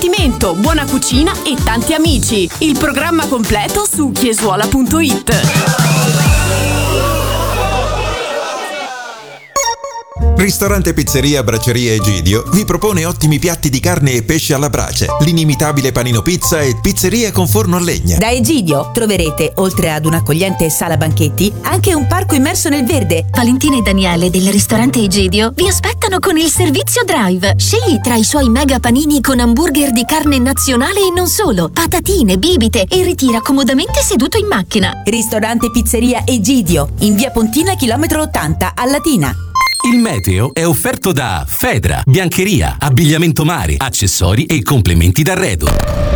divertimento, buona cucina e tanti amici. Il programma completo su chiesuola.it. Ristorante Pizzeria Bracceria Egidio vi propone ottimi piatti di carne e pesce alla brace, l'inimitabile panino pizza e pizzeria con forno a legna. Da Egidio troverete, oltre ad un'accogliente sala banchetti, anche un parco immerso nel verde. Valentina e Daniele del ristorante Egidio vi aspettano con il servizio drive. Scegli tra i suoi mega panini con hamburger di carne nazionale e non solo, patatine, bibite e ritira comodamente seduto in macchina. Ristorante Pizzeria Egidio, in via Pontina, chilometro 80, a Latina. Il meteo è offerto da Fedra, biancheria, abbigliamento mare, accessori e complementi d'arredo.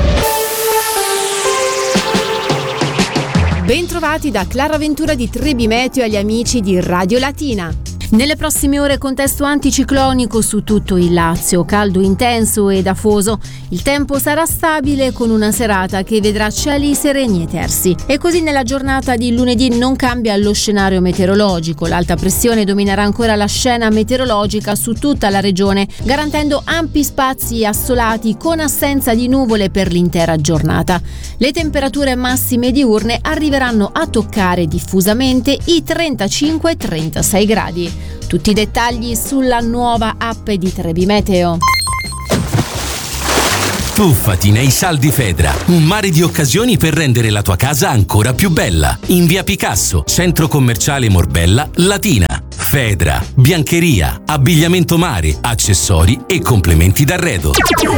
Bentrovati da Clara Ventura di Trebi Meteo agli amici di Radio Latina. Nelle prossime ore contesto anticiclonico su tutto il Lazio, caldo intenso ed afoso. Il tempo sarà stabile con una serata che vedrà cieli sereni e tersi. E così nella giornata di lunedì non cambia lo scenario meteorologico. L'alta pressione dominerà ancora la scena meteorologica su tutta la regione, garantendo ampi spazi assolati con assenza di nuvole per l'intera giornata. Le temperature massime diurne arriveranno a toccare diffusamente i 35-36 gradi. Tutti i dettagli sulla nuova app di Trebi Meteo. Tuffati nei saldi Fedra, un mare di occasioni per rendere la tua casa ancora più bella. In via Picasso, centro commerciale Morbella, Latina. Fedra, biancheria, abbigliamento mare, accessori e complementi d'arredo.